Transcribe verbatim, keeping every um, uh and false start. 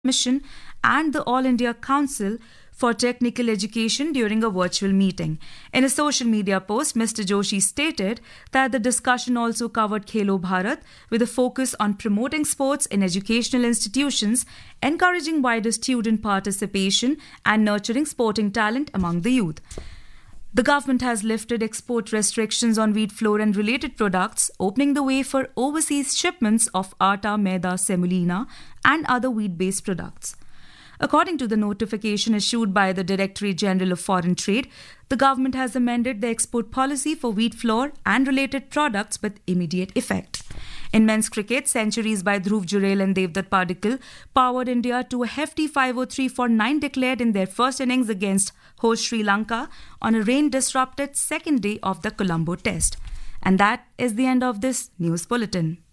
Mission and the All India Council for Technical Education during a virtual meeting. In a social media post, Mister Joshi stated that the discussion also covered Khelo Bharat with a focus on promoting sports in educational institutions, encouraging wider student participation and nurturing sporting talent among the youth. The government has lifted export restrictions on wheat flour and related products, opening the way for overseas shipments of atta, maida, semolina, and other wheat-based products. According to the notification issued by the Directorate General of Foreign Trade, the government has amended the export policy for wheat flour and related products with immediate effect. In men's cricket, centuries by Dhruv Jurel and Devdutt Padikkal powered India to a hefty five oh three for nine declared in their first innings against host Sri Lanka on a rain-disrupted second day of the Colombo Test. And that is the end of this news bulletin.